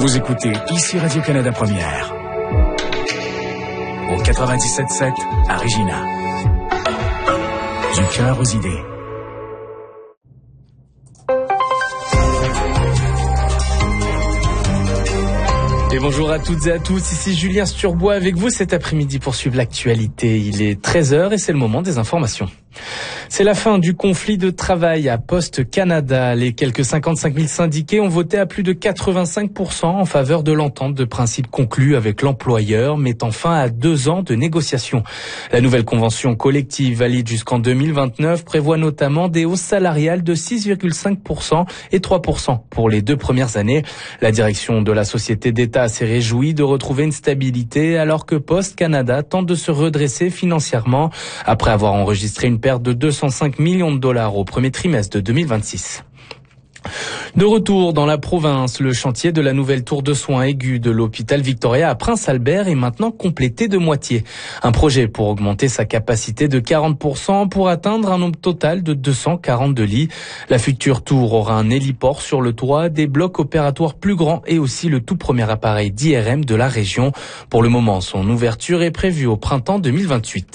Vous écoutez ici Radio-Canada Première. Au 97.7 à Regina. Du cœur aux idées. Et bonjour à toutes et à tous, ici Julien Sturbois avec vous cet après-midi pour suivre l'actualité. Il est 13h et c'est le moment des informations. C'est la fin du conflit de travail à Poste Canada. Les quelques 55 000 syndiqués ont voté à plus de 85% en faveur de l'entente de principe conclue avec l'employeur, mettant fin à 2 ans de négociations. La nouvelle convention collective valide jusqu'en 2029 prévoit notamment des hausses salariales de 6,5% et 3% pour les 2 premières années. La direction de la société d'État s'est réjouie de retrouver une stabilité alors que Poste Canada tente de se redresser financièrement après avoir enregistré une perte de 205 millions de dollars au premier trimestre de 2026. De retour dans la province, le chantier de la nouvelle tour de soins aigus de l'hôpital Victoria à Prince-Albert est maintenant complété de moitié. Un projet pour augmenter sa capacité de 40% pour atteindre un nombre total de 242 lits. La future tour aura un héliport sur le toit, des blocs opératoires plus grands et aussi le tout premier appareil d'IRM de la région. Pour le moment, son ouverture est prévue au printemps 2028.